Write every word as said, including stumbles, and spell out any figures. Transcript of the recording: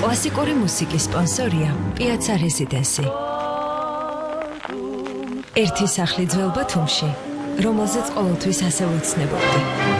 კლასიკური მუსიკის სპონსორია პიაცა რეზიდენსი. ერთი სახლი ძველ ბათუმში, რომელზეც ყოველთვის ასე ვუცნებობდი.